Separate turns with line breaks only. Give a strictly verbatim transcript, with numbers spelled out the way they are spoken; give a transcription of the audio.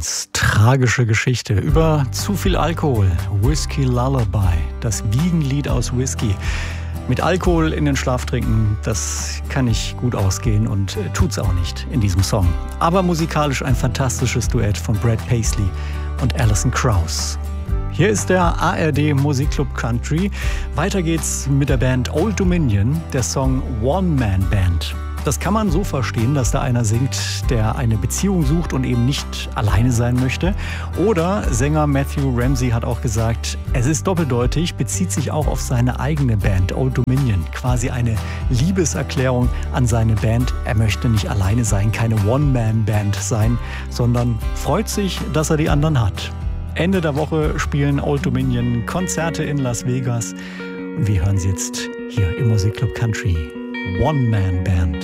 Ganz tragische Geschichte über zu viel Alkohol. Whiskey Lullaby, das Wiegenlied aus Whisky. Mit Alkohol in den Schlaf trinken, das kann nicht gut ausgehen und tut's auch nicht in diesem Song. Aber musikalisch ein fantastisches Duett von Brad Paisley und Alison Krauss. Hier ist der A R D Musikclub Country. Weiter geht's mit der Band Old Dominion, der Song One Man Band. Das kann man so verstehen, dass da einer singt, der eine Beziehung sucht und eben nicht alleine sein möchte. Oder Sänger Matthew Ramsey hat auch gesagt, es ist doppeldeutig, bezieht sich auch auf seine eigene Band Old Dominion. Quasi eine Liebeserklärung an seine Band. Er möchte nicht alleine sein, keine One-Man-Band sein, sondern freut sich, dass er die anderen hat. Ende der Woche spielen Old Dominion Konzerte in Las Vegas. Und wir hören sie jetzt hier im Musikclub Country. One-Man-Band.